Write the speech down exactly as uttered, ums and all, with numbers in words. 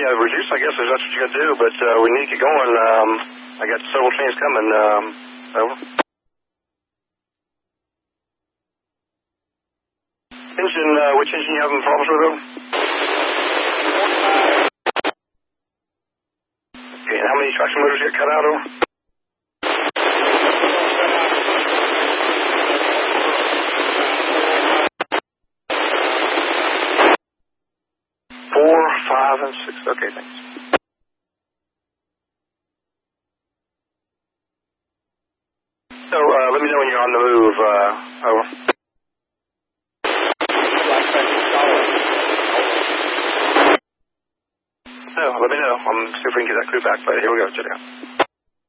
yeah, reduce, I guess, if that's what you're going to do, but uh, we need to get going. Um, I got several trains coming. Um, over. Engine, uh, which engine you having problems with, though? Okay, and how many traction motors get cut out, over? Four, five, and six. Okay, thanks. So, uh, let me know when you're on the move, uh, over. No, let me know. I'm see if we can get that crew back, but here we go. Check it out.